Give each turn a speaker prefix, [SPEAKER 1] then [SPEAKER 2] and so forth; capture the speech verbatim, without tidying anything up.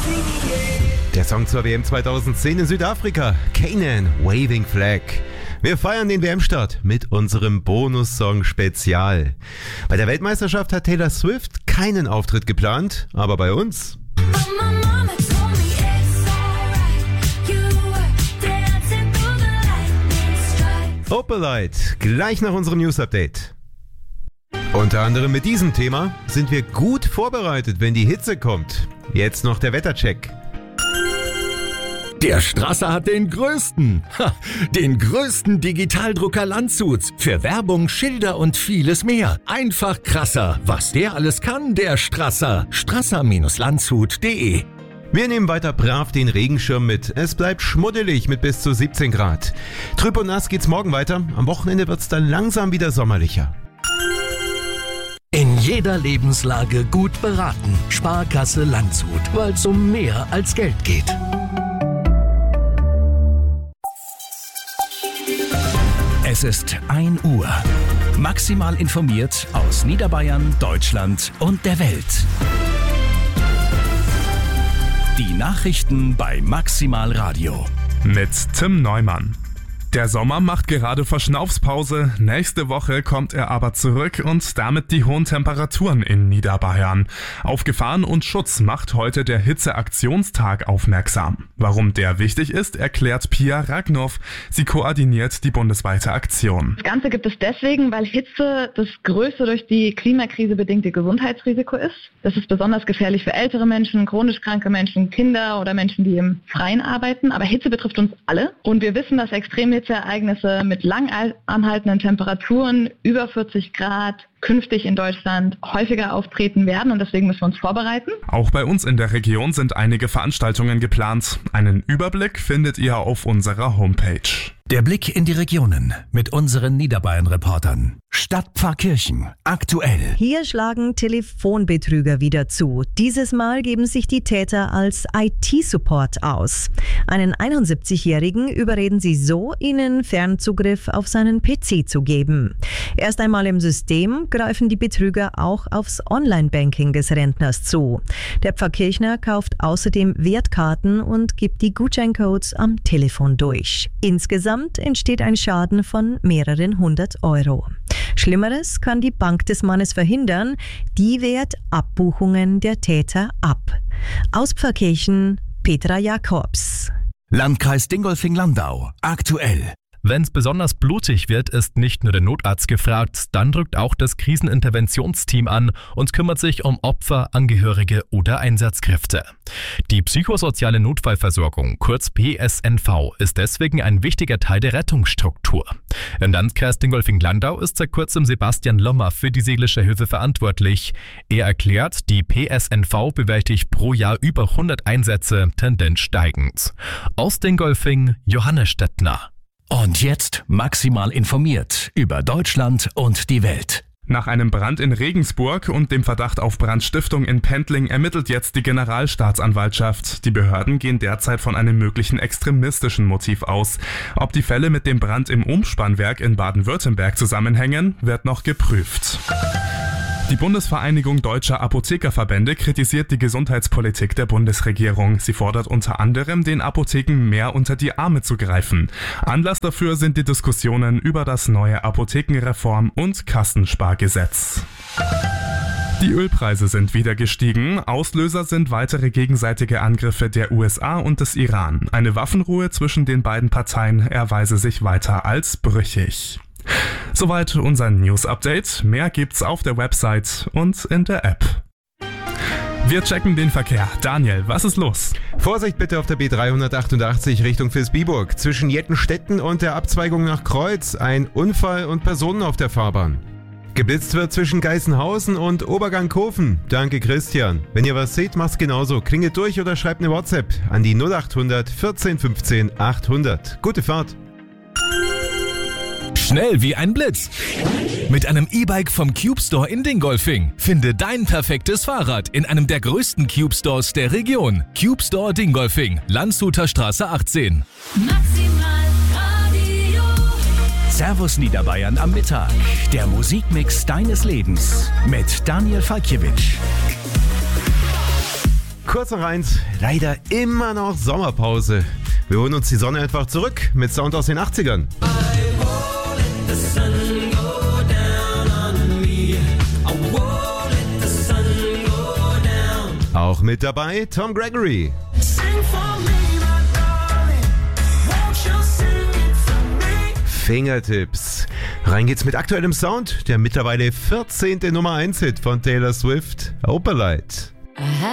[SPEAKER 1] Der Song zur W M zweitausendzehn in Südafrika, Canaan, Waving Flag. Wir feiern den W M-Start mit unserem Bonussong Spezial. Bei der Weltmeisterschaft hat Taylor Swift keinen Auftritt geplant, aber bei uns... Opalite, gleich nach unserem News-Update. Unter anderem mit diesem Thema sind wir gut vorbereitet, wenn die Hitze kommt. Jetzt noch der Wettercheck.
[SPEAKER 2] Der Strasser hat den größten, ha, den größten Digitaldrucker Landshuts für Werbung, Schilder und vieles mehr. Einfach krasser. Was der alles kann, der Strasser. strasser Landshut punkt de.
[SPEAKER 1] Wir nehmen weiter brav den Regenschirm mit. Es bleibt schmuddelig mit bis zu siebzehn Grad. Trüb und nass geht's morgen weiter. Am Wochenende wird's dann langsam wieder sommerlicher.
[SPEAKER 2] In jeder Lebenslage gut beraten. Sparkasse Landshut, weil es um mehr als Geld geht. Es ist ein Uhr. Maximal informiert aus Niederbayern, Deutschland und der Welt. Die Nachrichten bei Maximal Radio.
[SPEAKER 3] Mit Tim Neumann. Der Sommer macht gerade Verschnaufspause. Nächste Woche kommt er aber zurück und damit die hohen Temperaturen in Niederbayern. Auf Gefahren und Schutz macht heute der Hitzeaktionstag aufmerksam. Warum der wichtig ist, erklärt Pia Ragnow. Sie koordiniert die bundesweite Aktion.
[SPEAKER 4] Das Ganze gibt es deswegen, weil Hitze das größte durch die Klimakrise bedingte Gesundheitsrisiko ist. Das ist besonders gefährlich für ältere Menschen, chronisch kranke Menschen, Kinder oder Menschen, die im Freien arbeiten. Aber Hitze betrifft uns alle und wir wissen, dass extreme Hitzeereignisse mit lang anhaltenden Temperaturen über vierzig Grad künftig in Deutschland häufiger auftreten werden und deswegen müssen wir uns vorbereiten.
[SPEAKER 3] Auch bei uns in der Region sind einige Veranstaltungen geplant. Einen Überblick findet ihr auf unserer Homepage.
[SPEAKER 2] Der Blick in die Regionen mit unseren Niederbayern-Reportern. Stadtpfarrkirchen, aktuell.
[SPEAKER 5] Hier schlagen Telefonbetrüger wieder zu. Dieses Mal geben sich die Täter als I T-Support aus. Einen einundsiebzigjährigen überreden sie so, ihnen Fernzugriff auf seinen P C zu geben. Erst einmal im System greifen die Betrüger auch aufs Online-Banking des Rentners zu. Der Pfarrkirchner kauft außerdem Wertkarten und gibt die Gutscheincodes am Telefon durch. Insgesamt entsteht ein Schaden von mehreren hundert Euro. Schlimmeres kann die Bank des Mannes verhindern, die wehrt Abbuchungen der Täter ab. Aus Pfarrkirchen, Petra Jakobs.
[SPEAKER 2] Landkreis Dingolfing-Landau, aktuell.
[SPEAKER 6] Wenn es besonders blutig wird, ist nicht nur der Notarzt gefragt, dann rückt auch das Kriseninterventionsteam an und kümmert sich um Opfer, Angehörige oder Einsatzkräfte. Die psychosoziale Notfallversorgung, kurz P S N V, ist deswegen ein wichtiger Teil der Rettungsstruktur. Im Landkreis Dingolfing-Landau ist seit kurzem Sebastian Lommer für die Seelische Hilfe verantwortlich. Er erklärt, die P S N V bewältigt pro Jahr über hundert Einsätze, Tendenz steigend. Aus Dingolfing, Johannes Stettner.
[SPEAKER 2] Und jetzt maximal informiert über Deutschland und die Welt.
[SPEAKER 3] Nach einem Brand in Regensburg und dem Verdacht auf Brandstiftung in Pendling ermittelt jetzt die Generalstaatsanwaltschaft. Die Behörden gehen derzeit von einem möglichen extremistischen Motiv aus. Ob die Fälle mit dem Brand im Umspannwerk in Baden-Württemberg zusammenhängen, wird noch geprüft. Die Bundesvereinigung Deutscher Apothekerverbände kritisiert die Gesundheitspolitik der Bundesregierung. Sie fordert unter anderem, den Apotheken mehr unter die Arme zu greifen. Anlass dafür sind die Diskussionen über das neue Apothekenreform- und Kassenspargesetz. Die Ölpreise sind wieder gestiegen. Auslöser sind weitere gegenseitige Angriffe der U S A und des Iran. Eine Waffenruhe zwischen den beiden Parteien erweise sich weiter als brüchig. Soweit unser News-Update. Mehr gibt's auf der Website und in der App. Wir checken den Verkehr. Daniel, was ist los?
[SPEAKER 1] Vorsicht bitte auf der B dreihundertachtundachtzig Richtung Vilsbiburg. Zwischen Jettenstetten und der Abzweigung nach Kreuz ein Unfall und Personen auf der Fahrbahn. Geblitzt wird zwischen Geißenhausen und Obergangkofen. Danke Christian. Wenn ihr was seht, macht's genauso. Klingelt durch oder schreibt eine WhatsApp an die null achthundert vierzehn fünfzehn achthundert. Gute Fahrt.
[SPEAKER 2] Schnell wie ein Blitz. Mit einem E-Bike vom Cube Store in Dingolfing. Finde dein perfektes Fahrrad in einem der größten Cube Stores der Region. Cube Store Dingolfing, Landshuter Straße achtzehn.
[SPEAKER 7] Maximal Radio.
[SPEAKER 2] Servus Niederbayern am Mittag. Der Musikmix deines Lebens mit Daniel Falkiewicz.
[SPEAKER 1] Kurz nach eins, leider immer noch Sommerpause. Wir holen uns die Sonne einfach zurück mit Sound aus den achtzigern. Auch mit dabei Tom Gregory. Fingertips. Rein geht's mit aktuellem Sound, der mittlerweile vierzehnte Nummer eins Hit von Taylor Swift, Opalite.